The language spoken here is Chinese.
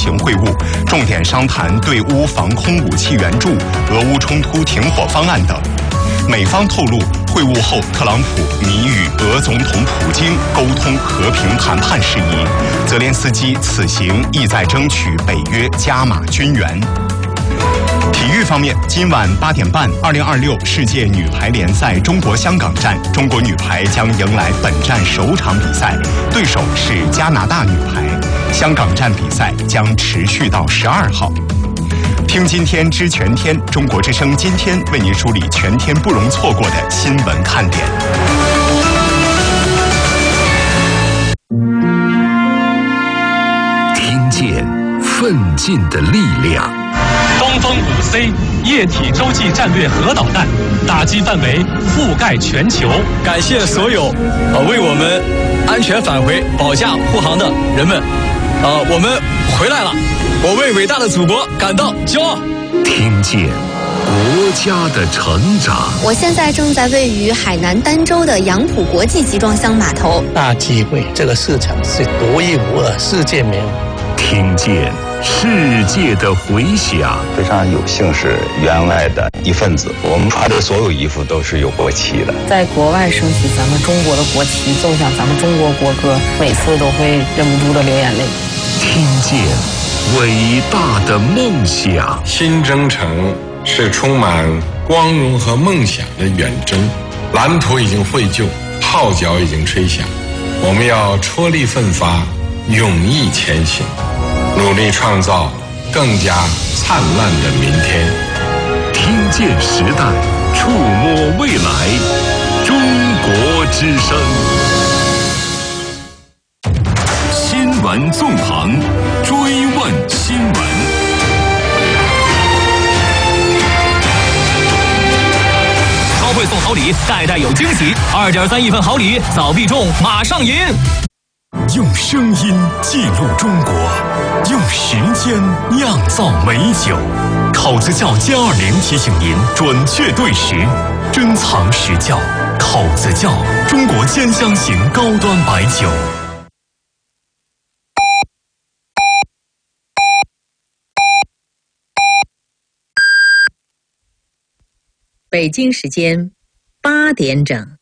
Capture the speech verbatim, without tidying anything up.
行会晤，重点商谈对乌防空武器援助、俄乌冲突停火方案等。美方透露，会晤后，特朗普拟与俄总统普京沟通和平谈判事宜。泽连斯基此行意在争取北约加码军援。体育方面，今晚八点半，二零二六世界女排联赛中国香港站，中国女排将迎来本站首场比赛，对手是加拿大女排。香港站比赛将持续到十二号。听今天知全天，中国之声今天为您梳理全天不容错过的新闻看点。 听见奋进的力量。 东风五 C 液体洲际战略核导弹，打击范围覆盖全球。 感谢所有呃为我们安全返回、保驾护航的人们，呃，我们回来了，我为伟大的祖国感到骄傲。 听见国家的成长。 我现在正在位于海南儋州的杨浦国际集装箱码头。 大机会，这个市场是独一无二，世界没有。 听见世界的回响。 非常有幸是员外的一份子，我们穿的所有衣服都是有国旗的。 在国外升起咱们中国的国旗，奏响咱们中国国歌，每次都会忍不住的流眼泪。 听见伟大的梦想。 新征程是充满光荣和梦想的远征，蓝图已经绘就，号角已经吹响，我们要踔厉奋发，勇毅前行，努力创造更加灿烂的明天。 听见时代，触摸未来，中国之声。新闻纵横，追问新闻。 超会送好礼，代代有惊喜。二点三亿份好礼，早必中，马上赢。 用声音记录中国，用时间酿造美酒。口子窖歼二零提醒您准确对时，珍藏实窖。口子窖，中国兼香型高端白酒。 北京时间八点整。